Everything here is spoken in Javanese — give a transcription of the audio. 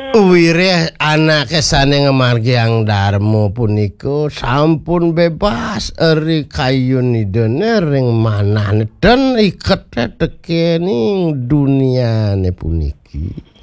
Wirih anake sane ngemargi Darmo punika sampun bebas eri kayun idene ring manane den iket tekeni duniane puniki.